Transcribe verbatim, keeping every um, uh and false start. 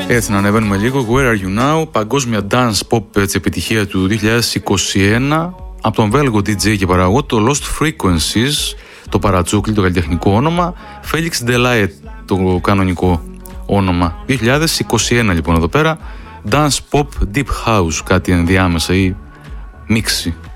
Έτσι να ανεβαίνουμε λίγο. Where are you now, παγκόσμια dance pop έτσι, επιτυχία του δύο χιλιάδες είκοσι ένα από τον Βέλγο ντι τζέι και παραγωγό, το Lost Frequencies, το παρατσούκλι, το καλλιτεχνικό όνομα, Felix Delaet το κανονικό όνομα. δύο χιλιάδες είκοσι ένα λοιπόν εδώ πέρα, dance pop deep house, κάτι ενδιάμεσα ή μίξη.